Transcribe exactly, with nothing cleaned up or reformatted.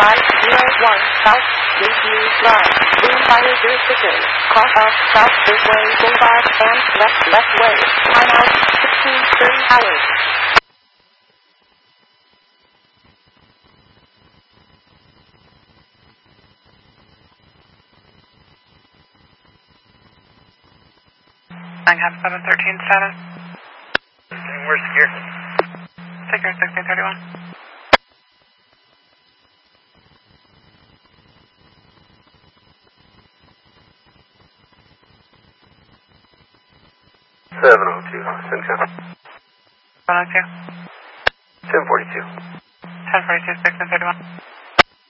five zero one South Lakeview Drive, Boone Fire Jurisdiction, cross off South Gateway Boulevard and left left way, timeout sixteen thirty hours. nine half seven thirteen status. We're secure. Secure sixteen thirty-one. seven oh two, Simcoe. one oh two. ten forty-two. ten forty-two, sixteen thirty-one.